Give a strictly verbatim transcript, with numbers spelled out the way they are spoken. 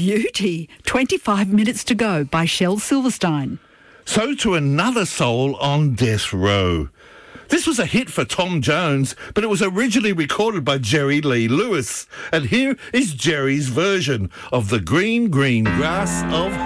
beauty. twenty-five minutes to go by Shel Silverstein. So to another soul on death row. This was a hit for Tom Jones, but it was originally recorded by Jerry Lee Lewis. And here is Jerry's version of The Green, Green Grass of